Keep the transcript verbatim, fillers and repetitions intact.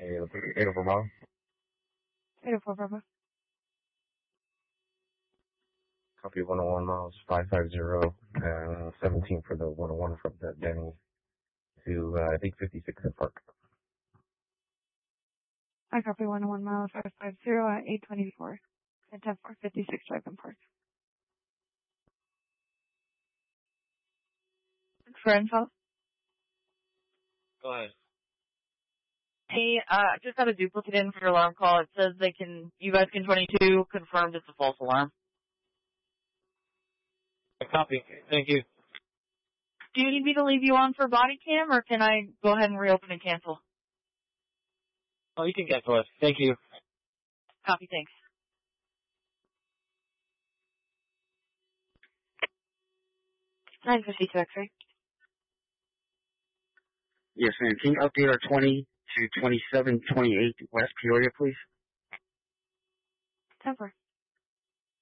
eight oh four Bravo. eight oh four Bravo. Copy one oh one miles, five five zero, and seventeen for the one oh one from the Denny to, uh, I think fifty-six at Park. I copy one oh one miles, five five zero at eight twenty-four. And ten four fifty-six Drive in Park. For info. Go ahead. Hey, uh, just got a duplicate in for your alarm call. It says they can, you guys can twenty-two, confirmed it's a false alarm. A copy. Thank you. Do you need me to leave you on for body cam, or can I go ahead and reopen and cancel? Oh, you can cancel it. Thank you. Copy, thanks. nine fifty-two X-ray. Yes, ma'am. Can you update our twenty to twenty-seven twenty-eight West Peoria, please? ten four.